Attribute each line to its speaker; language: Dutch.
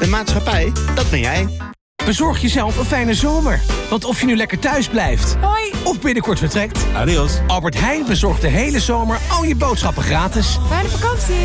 Speaker 1: De maatschappij, dat ben jij.
Speaker 2: Bezorg jezelf een fijne zomer. Want of je nu lekker thuis blijft...
Speaker 3: Hoi!
Speaker 2: Of binnenkort vertrekt...
Speaker 1: Adios.
Speaker 2: Albert Heijn bezorgt de hele zomer al je boodschappen gratis.
Speaker 3: Fijne vakantie!